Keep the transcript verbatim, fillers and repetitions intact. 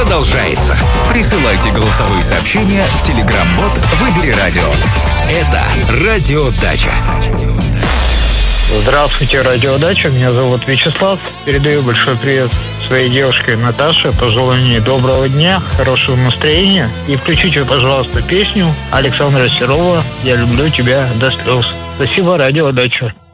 продолжается. Присылайте голосовые сообщения в Telegram-бот «Выбери радио». Это «Радиодача». Здравствуйте, Радиодача. Меня зовут Вячеслав. Передаю большой привет своей девушке Наташе. Пожелаю ей доброго дня, хорошего настроения. И включите, пожалуйста, песню Александра Серова «Я люблю тебя до слез». Спасибо, Радиодача.